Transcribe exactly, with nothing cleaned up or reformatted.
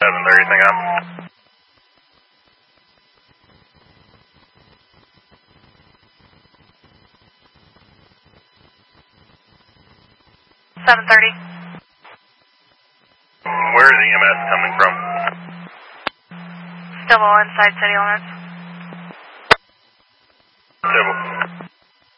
seven thirty, anything up? seven thirty. Where is E M S coming from? Still all inside city limits. Civil.